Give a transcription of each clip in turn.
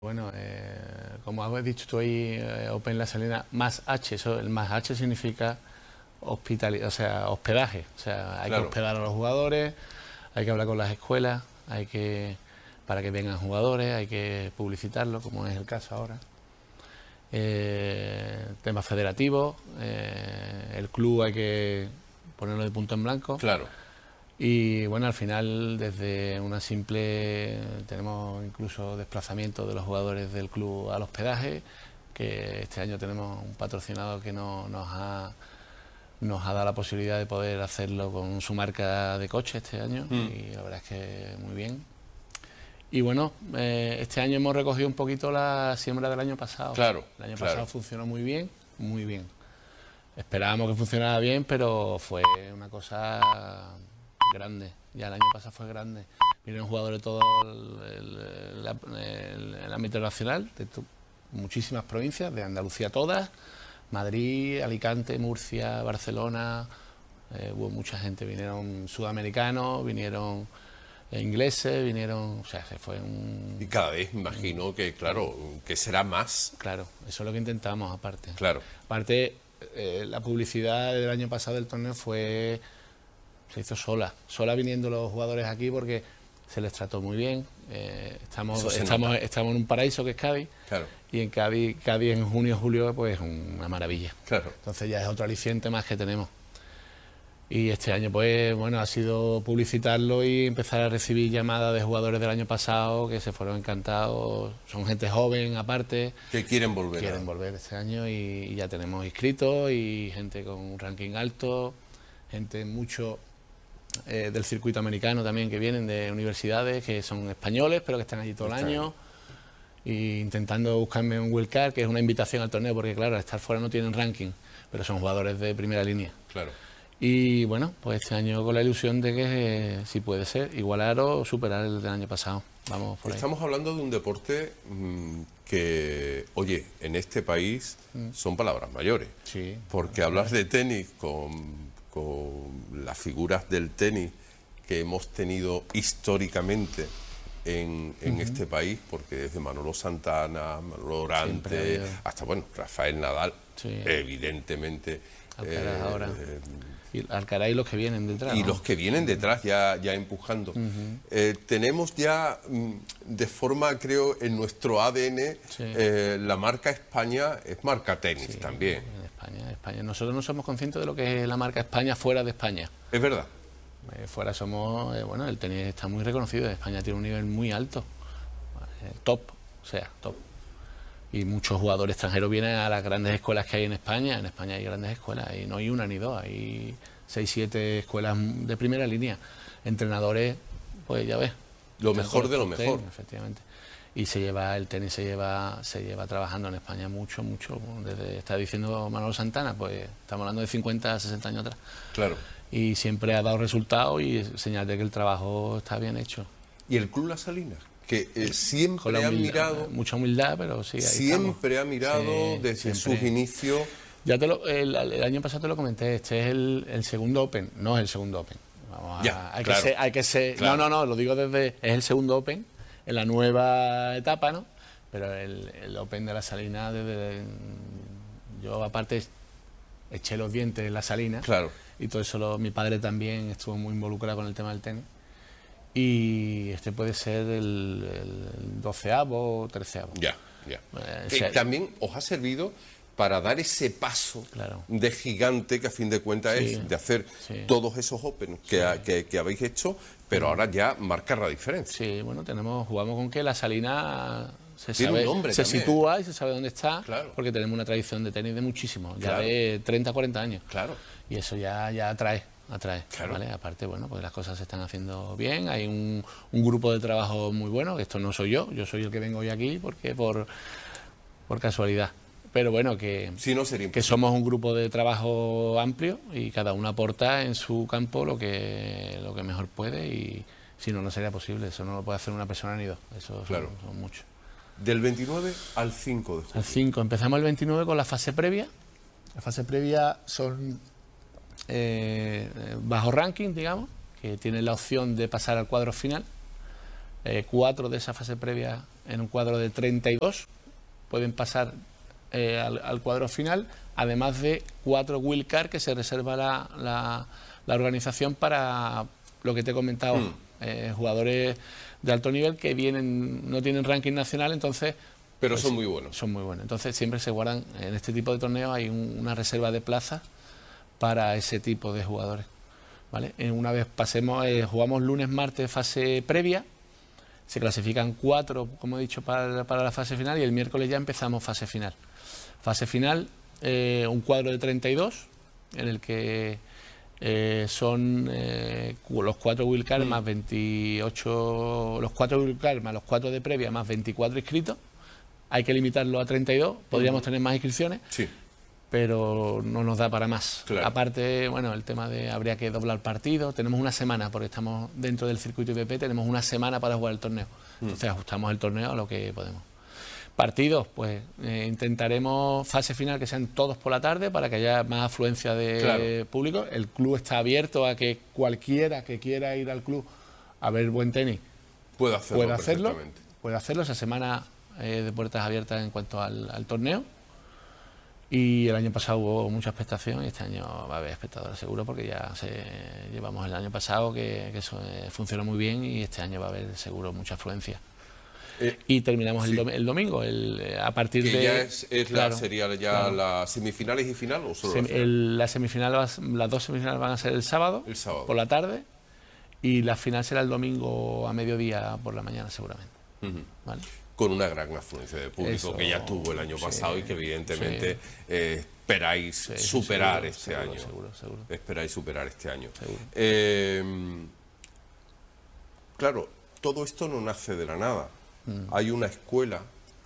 Bueno, como habéis dicho tú ahí, Open La Salina, más H, eso, el más H significa hospedaje. O sea, hay que hospedar a los jugadores, hay que hablar con las escuelas, para que vengan jugadores, hay que publicitarlo, como es el caso ahora. Temas federativos, el club hay que ponerlo de punto en blanco. Claro. Y bueno, al final, desde una simple, tenemos incluso desplazamiento de los jugadores del club al hospedaje, que este año tenemos un patrocinador que nos ha dado la posibilidad de poder hacerlo con su marca de coche este año, y la verdad es que muy bien. Y bueno, este año hemos recogido un poquito la siembra del año pasado. Claro. El año pasado funcionó muy bien, muy bien. Esperábamos que funcionara bien, pero fue una cosa grande. Ya el año pasado fue grande. Vinieron jugadores de todo el ámbito nacional, de muchísimas provincias, de Andalucía todas, Madrid, Alicante, Murcia, Barcelona, hubo mucha gente, vinieron sudamericanos, vinieron ingleses, vinieron, o sea, se fue un... Y cada vez imagino que, claro, que será más. Claro, eso es lo que intentamos aparte. Claro. Aparte, la publicidad del año pasado del torneo se hizo sola viniendo los jugadores aquí porque se les trató muy bien. Estamos en un paraíso que es Cádiz. Claro. Y en Cádiz en junio, julio, pues una maravilla. Claro. Entonces ya es otro aliciente más que tenemos. Y este año, pues bueno, ha sido publicitarlo y empezar a recibir llamadas de jugadores del año pasado que se fueron encantados. Son gente joven, aparte. Que quieren volver. Quieren volver este año y ya tenemos inscritos y gente con un ranking alto, gente mucho del circuito americano también que vienen de universidades que son españoles pero que están allí todo el año. Y intentando buscarme un wildcard, que es una invitación al torneo, porque claro, al estar fuera no tienen ranking, pero son jugadores de primera línea. Claro. Y bueno, pues este año con la ilusión de que si puede ser, igualar o superar el del año pasado. Vamos por ahí. Estamos hablando de un deporte que, oye, en este país son palabras mayores. Sí. Porque hablar de tenis con las figuras del tenis que hemos tenido históricamente en este país, porque desde Manolo Santana, Manolo Orante, hasta, bueno, Rafael Nadal, evidentemente... Alcaraz ahora. Y Alcaraz y los que vienen detrás. Y los que vienen detrás ya empujando. Tenemos ya, de forma, creo, en nuestro ADN, la marca España es marca tenis también. En España. Nosotros no somos conscientes de lo que es la marca España fuera de España. Es verdad. Fuera somos, bueno, el tenis está muy reconocido. España tiene un nivel muy alto. Top, o sea, top. Y muchos jugadores extranjeros vienen a las grandes escuelas que hay en España. En España hay grandes escuelas, y no hay una ni dos, hay 6, 7 escuelas de primera línea. Entrenadores, pues ya ves. Lo mejor de lo mejor. Efectivamente. Y el tenis se lleva trabajando en España mucho. Desde, está diciendo Manolo Santana, pues estamos hablando de 50, 60 años atrás. Claro. Y siempre ha dado resultados y señal de que el trabajo está bien hecho. ¿Y el Club La Salina? Que siempre ha mirado... Mucha humildad, pero sí, ahí siempre ha mirado desde sus inicios... Ya el año pasado te lo comenté, este es el segundo Open, no es el segundo Open. Hay que ser... Claro. No, lo digo es el segundo Open, en la nueva etapa, ¿no? Pero el Open de La Salina, yo aparte eché los dientes en La Salina. Claro. Y todo eso, mi padre también estuvo muy involucrado con el tema del tenis. Y este puede ser el 12º o 13º. Ya. También os ha servido para dar ese paso de gigante que a fin de cuentas es de hacer todos esos Open que habéis hecho, pero ahora ya marcar la diferencia. Sí, bueno, jugamos con que La Salina se sitúa y se sabe dónde está, porque tenemos una tradición de tenis de muchísimo, ya de 30, 40 años. Claro. Y eso ya atrae, ¿vale? Aparte, bueno, pues las cosas se están haciendo bien, hay un grupo de trabajo muy bueno, que esto no soy yo soy el que vengo hoy aquí porque por casualidad. Pero bueno, que somos un grupo de trabajo amplio y cada uno aporta en su campo lo que mejor puede, y si no sería posible, eso no lo puede hacer una persona ni dos, eso son muchos. Del 29 al 5 de julio. Al 5, empezamos el 29 con la fase previa. La fase previa son bajo ranking, digamos, que tienen la opción de pasar al cuadro final. 4 de esa fase previa en un cuadro de 32 pueden pasar al cuadro final, además de 4 wildcard que se reserva la organización para lo que te he comentado, jugadores de alto nivel que no tienen ranking nacional, entonces... Pero pues, son muy buenos. Son muy buenos. Entonces siempre se guardan, en este tipo de torneos hay una reserva de plazas para ese tipo de jugadores. ¿Vale? Una vez jugamos lunes, martes, fase previa, se clasifican 4, como he dicho, para la fase final, y el miércoles ya empezamos fase final. Fase final, un cuadro de 32, en el que son los 4 wildcards más 28, los 4 wildcards más los 4 de previa más 24 inscritos. Hay que limitarlo a 32, podríamos tener más inscripciones, sí, pero no nos da para más. Claro. Aparte, bueno, el tema de habría que doblar partidos, tenemos una semana, porque estamos dentro del circuito IPP, tenemos una semana para jugar el torneo. Entonces ajustamos el torneo a lo que podemos. Partidos, pues intentaremos fase final que sean todos por la tarde para que haya más afluencia de público. El club está abierto a que cualquiera que quiera ir al club a ver buen tenis puede hacerlo. Puede hacerlo esa semana de puertas abiertas en cuanto al torneo. Y el año pasado hubo mucha expectación y este año va a haber espectadores seguro, porque ya llevamos el año pasado que eso funcionó muy bien, y este año va a haber seguro mucha afluencia. Y terminamos el domingo, a partir que de... ya sería ya las semifinales y final, ¿o solo las dos semifinales van a ser el sábado por la tarde, y la final será el domingo a mediodía por la mañana seguramente. ¿Vale? Con una gran afluencia de público que ya tuvo el año pasado y que evidentemente esperáis superar este año. Seguro. Esperáis superar este año. Claro, todo esto no nace de la nada. Hay una escuela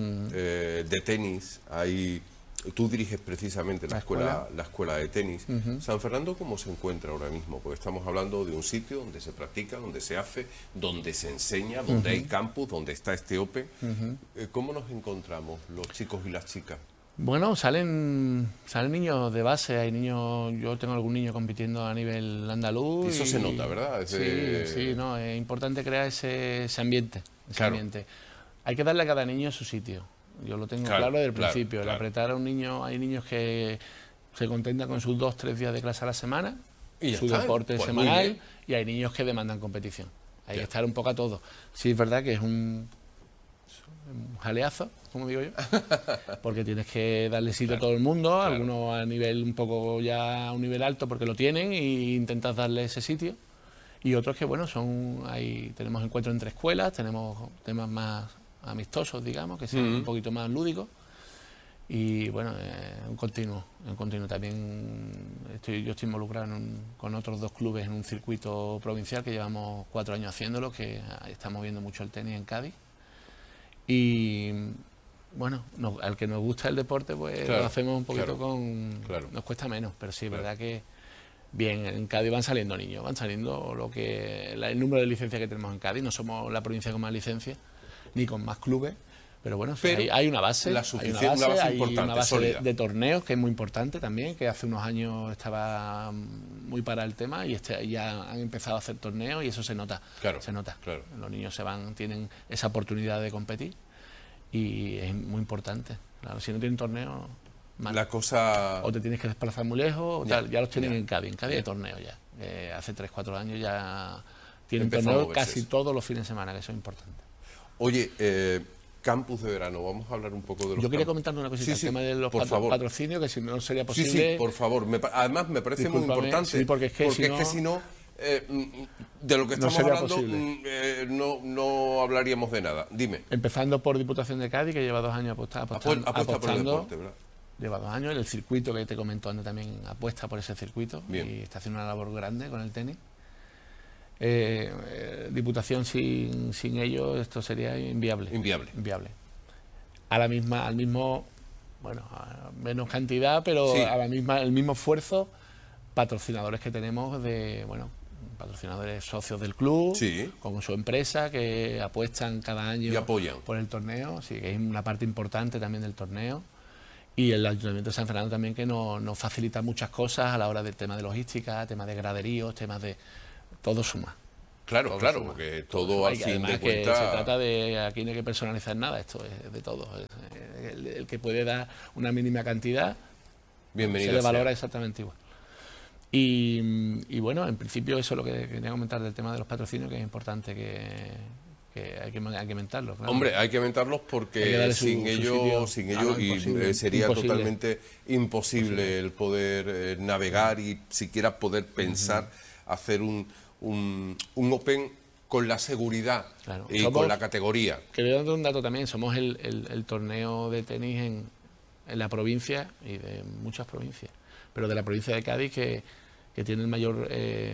de tenis, tú diriges precisamente la escuela de tenis. San Fernando, ¿cómo se encuentra ahora mismo? Porque estamos hablando de un sitio donde se practica, donde se hace, donde se enseña, donde hay campus, donde está este Open. ¿Cómo nos encontramos los chicos y las chicas? Bueno, salen niños de base, hay niños, yo tengo algún niño compitiendo a nivel andaluz. Eso se nota, ¿verdad? Sí, no, es importante crear ese ambiente. Hay que darle a cada niño su sitio. Yo lo tengo claro desde el principio. El apretar a un niño, hay niños que se contentan con sus 2-3 días de clase a la semana, y su deporte semanal, y hay niños que demandan competición. Hay que estar un poco a todo. Sí, es verdad que es un jaleazo, como digo yo, porque tienes que darle sitio a todo el mundo, algunos a nivel un poco ya a un nivel alto porque lo tienen, e intentas darle ese sitio, y otros que bueno, tenemos encuentros entre escuelas, tenemos temas más amistosos, digamos, que sean un poquito más lúdicos, y bueno, un continuo también. Yo estoy involucrado con otros 2 clubes en un circuito provincial que llevamos 4 años haciéndolo, que estamos viendo mucho el tenis en Cádiz, y bueno, al que nos gusta el deporte, pues lo hacemos un poquito nos cuesta menos, pero sí, es verdad que bien, en Cádiz van saliendo niños, el número de licencias que tenemos en Cádiz. No somos la provincia con más licencias ni con más clubes, pero bueno, hay una base, hay una base de torneos que es muy importante también, que hace unos años estaba muy para el tema, y ya han empezado a hacer torneos, y eso se nota. Los niños tienen esa oportunidad de competir, y es muy importante. Claro, si no tienen torneo, o te tienes que desplazar muy lejos, ya los tienen en Cádiz. En Cádiz hay torneos ya. Hace 3-4 años ya tienen torneos casi todos los fines de semana, que eso es importante. Oye, campus de verano, vamos a hablar un poco de los Yo quería comentar una cosita, el tema de los patrocinios, que si no sería posible... Sí, por favor. Además, me parece muy importante, porque es que si no... de lo que estamos hablando no hablaríamos de nada. Dime. Empezando por Diputación de Cádiz, que lleva 2 años apostando por el deporte, ¿verdad? Lleva 2 años, el circuito que te comento antes también apuesta por ese circuito. Bien. Y está haciendo una labor grande con el tenis. Diputación sin ellos esto sería inviable. Al mismo, bueno, a menos cantidad, pero el mismo esfuerzo, patrocinadores que tenemos patrocinadores socios del club, con su empresa, que apuestan cada año y apoyan por el torneo, que es una parte importante también del torneo. Y el Ayuntamiento de San Fernando también, que nos facilita muchas cosas a la hora del tema de logística, tema de graderíos, temas de... Todo suma. Claro, claro, porque todo al fin de cuentas... se trata de, aquí no hay que personalizar nada, esto es de todo. El que puede dar una mínima cantidad, bienvenido se le valora exactamente igual. Y bueno, en principio eso es lo que quería comentar del tema de los patrocinios, que es importante que hay que mentarlos. Claro. Hombre, hay que mentarlos porque sin ellos sería totalmente imposible el poder navegar y siquiera poder pensar hacer un Open con la seguridad y con la categoría. Que voy a dar un dato también, somos el torneo de tenis en la provincia y de muchas provincias, pero de la provincia de Cádiz que tiene el mayor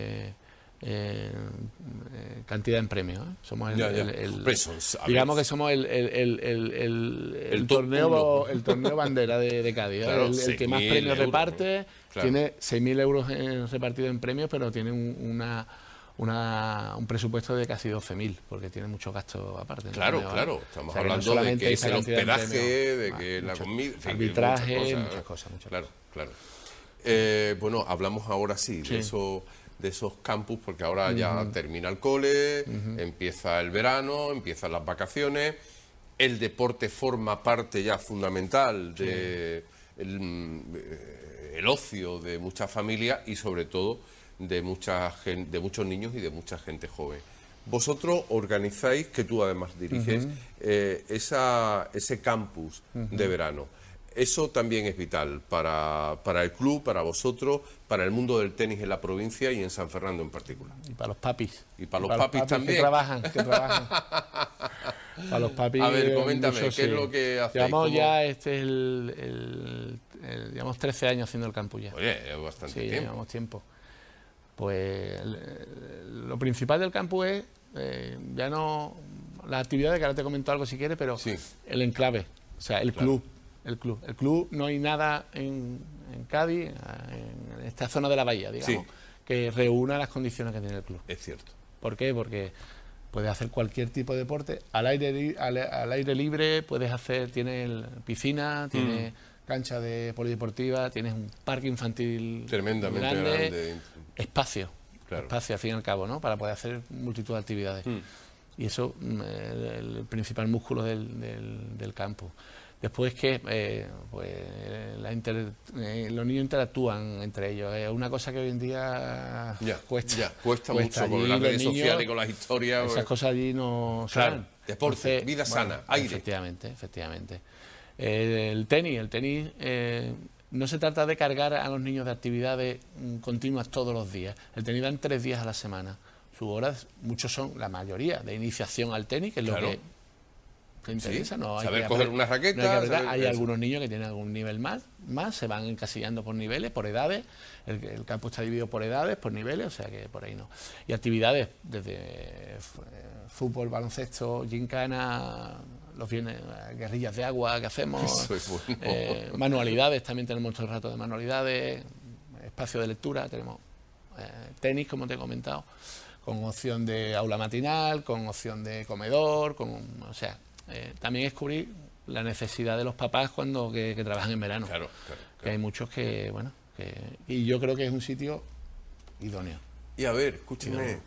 cantidad en premios. Somos digamos que somos el torneo bandera de Cádiz, claro, el que más premios reparte, claro. Tiene 6.000 euros repartidos en premios, pero tiene un presupuesto de casi 12.000, porque tiene muchos gastos aparte. Claro, claro, estamos hablando de que es el hospedaje, de que la comida, arbitraje, muchas cosas. Claro, claro. Bueno, hablamos ahora sí de esos campus, porque ahora ya termina el cole, empieza el verano, empiezan las vacaciones, el deporte forma parte ya fundamental de el ocio de muchas familias y sobre todo de muchos niños y de mucha gente joven. Vosotros organizáis, que tú además diriges, ese campus de verano. Eso también es vital para el club, para vosotros, para el mundo del tenis en la provincia y en San Fernando en particular. Y para los papis. Y para los papis también. Que trabajan. Para los papis. A ver, coméntame, ¿qué es lo que hacéis? Llevamos ya, llevamos 13 años haciendo el campus ya. Oye, es bastante tiempo. Sí, llevamos tiempo. Pues lo principal del campus es, ya no las actividades, que ahora te comento algo si quieres, pero el enclave, o sea, el club. El club, no hay nada en Cádiz, en esta zona de la bahía, digamos, que reúna las condiciones que tiene el club. Es cierto. ¿Por qué? Porque puedes hacer cualquier tipo de deporte al aire libre, tienes piscina, tienes cancha de polideportiva, tienes un parque infantil tremendamente grande. Espacio al fin y al cabo, ¿no? Para poder hacer multitud de actividades. Y eso el principal músculo del campo. Después que los niños interactúan entre ellos. Es una cosa que hoy en día cuesta mucho con las redes sociales y con las historias. Esas cosas allí no se dan. Deporte, vida sana, aire. Efectivamente. El tenis no se trata de cargar a los niños de actividades continuas todos los días. El tenis dan 3 días a la semana. Sus horas, muchos son, la mayoría, de iniciación al tenis, que es lo que te interesa. No hay saber que coger una raqueta. Hay algunos niños que tienen algún nivel más, se van encasillando por niveles, por edades. El campo está dividido por edades, por niveles, o sea que por ahí no. Y actividades desde fútbol, baloncesto, gincana, guerrillas de agua que hacemos, manualidades, también tenemos todo el rato de manualidades, espacio de lectura, tenemos tenis, como te he comentado, con opción de aula matinal, con opción de comedor, también es cubrir la necesidad de los papás que trabajan en verano. Claro. Que hay muchos y yo creo que es un sitio idóneo. Y a ver, escúchame,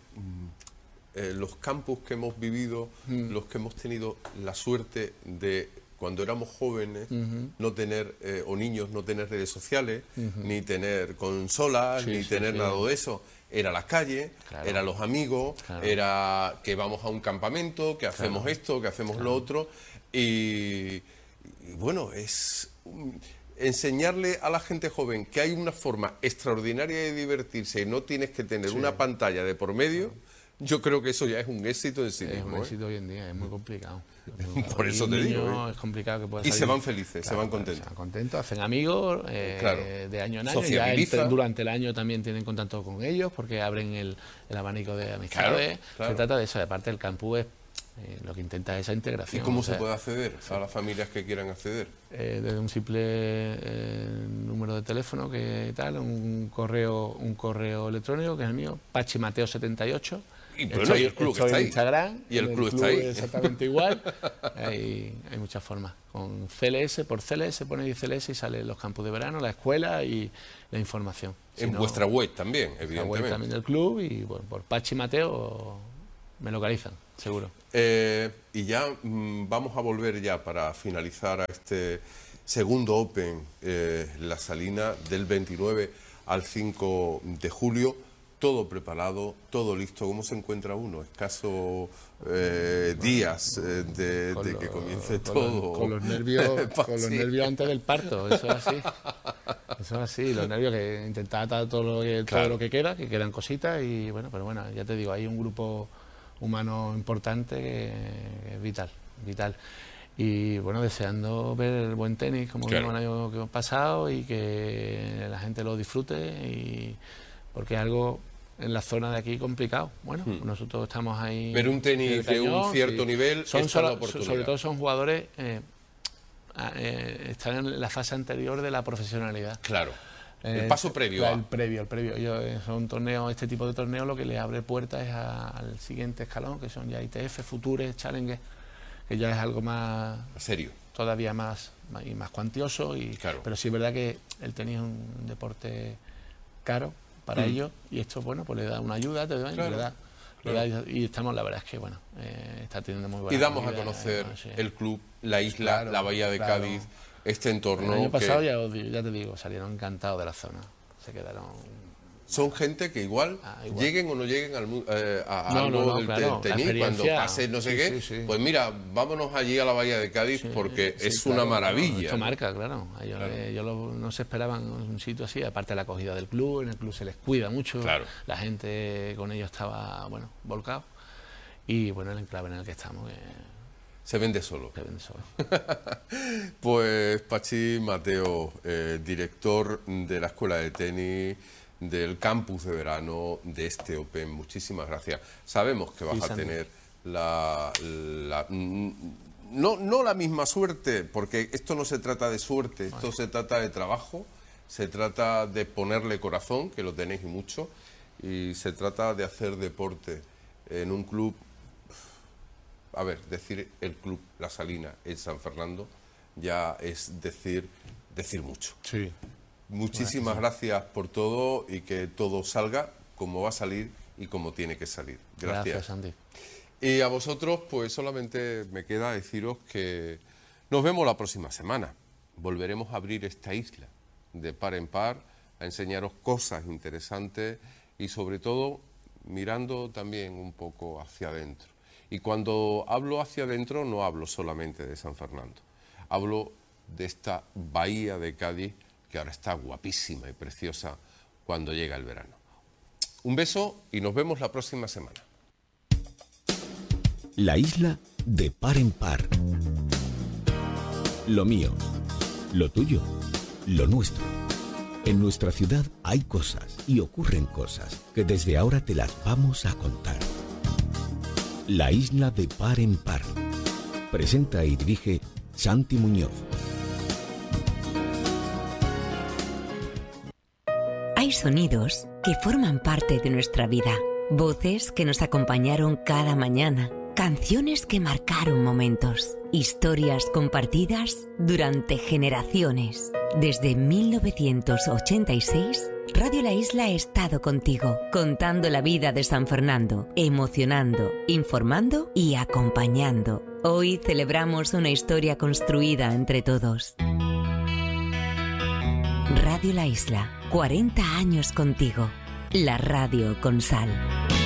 los campus que hemos vivido, los que hemos tenido la suerte de, cuando éramos jóvenes, no tener, o niños, no tener redes sociales, ni tener consolas, ni tener nada de eso. Era la calle, eran los amigos, era que vamos a un campamento, que hacemos esto, que hacemos lo otro. Y bueno, es enseñarle a la gente joven que hay una forma extraordinaria de divertirse y no tienes que tener una pantalla de por medio. Yo creo que eso ya es un éxito en sí mismo. Es un éxito hoy en día, es muy complicado. Por eso te digo. Es complicado que pueda salir. Y se van felices, se van contentos. Se van contentos, hacen amigos de año en año. Ya durante el año también tienen contacto con ellos porque abren el abanico de amistades. Se trata de eso. Aparte, el campus es lo que intenta esa integración. ¿Y cómo se puede acceder a las familias que quieran acceder? Desde un simple número de teléfono, un correo electrónico, que es el mío, pachimateo78. Y bueno, y el club está ahí. Instagram, y el club está ahí. Exactamente igual. Hay muchas formas. Con CLS, por CLS, ponéis CLS y salen los campus de verano, la escuela y la información. En vuestra web también, evidentemente. La web también del club y por Pachi Mateo me localizan, seguro. Y ya vamos a volver ya para finalizar a este segundo Open La Salina del 29 al 5 de julio. Todo preparado, todo listo. ¿Cómo se encuentra uno? Escasos días de que comience todo. Con los nervios antes del parto, eso es así. Eso es así, los nervios, que intentar atar todo lo que queda, que quedan cositas y bueno, pero bueno, ya te digo, hay un grupo humano importante que es vital. Y bueno, deseando ver el buen tenis como vimos el año que hemos pasado y que la gente lo disfrute, porque es algo en la zona de aquí complicado. Bueno, nosotros estamos ahí. Ver un tenis de un cierto nivel, sobre todo son jugadores están en la fase anterior de la profesionalidad. Claro. El paso previo. El previo. Son torneos, este tipo de torneos lo que le abre puertas es al siguiente escalón, que son ya ITF, Futures, Challenger, que ya es algo más serio, todavía más cuantioso. Pero sí es verdad que el tenis es un deporte caro para ellos, y esto, bueno, pues le da una ayuda, y estamos, la verdad es que, bueno, está teniendo muy buena. Y damos a conocer el club, la isla, la bahía de Cádiz, este entorno. El año pasado, ya te digo, salieron encantados de la zona, se quedaron. Son gente que igual lleguen o no lleguen a algo del tenis, cuando pase no sé qué, pues mira, vámonos allí a la bahía de Cádiz, porque es una maravilla. Esto marca, claro. Ellos no se esperaban un sitio así, aparte de la acogida del club, en el club se les cuida mucho, la gente con ellos estaba, bueno, volcado, y bueno, el enclave en el que estamos... Se vende solo. Pues Pachi Mateo, director de la Escuela de Tenis, del campus de verano de este Open, muchísimas gracias. Sabemos que vas a tener no la misma suerte, porque esto no se trata de suerte, esto se trata de trabajo, se trata de ponerle corazón, que lo tenéis y mucho, y se trata de hacer deporte en un club. A ver, decir el club La Salina en San Fernando ya es decir mucho. Sí. Muchísimas gracias por todo, y que todo salga como va a salir y como tiene que salir. Gracias, Andy. Y a vosotros, pues solamente me queda deciros que nos vemos la próxima semana. Volveremos a abrir esta isla de par en par, a enseñaros cosas interesantes y sobre todo mirando también un poco hacia adentro. Y cuando hablo hacia adentro no hablo solamente de San Fernando, hablo de esta bahía de Cádiz, que ahora está guapísima y preciosa cuando llega el verano. Un beso y nos vemos la próxima semana. La isla de par en par. Lo mío, lo tuyo, lo nuestro. En nuestra ciudad hay cosas y ocurren cosas que desde ahora te las vamos a contar. La isla de par en par. Presenta y dirige Santi Muñoz. Hay sonidos que forman parte de nuestra vida, voces que nos acompañaron cada mañana, canciones que marcaron momentos, historias compartidas durante generaciones. Desde 1986, Radio La Isla ha estado contigo, contando la vida de San Fernando, emocionando, informando y acompañando. Hoy celebramos una historia construida entre todos. Radio La Isla, 40 años contigo. La radio con sal.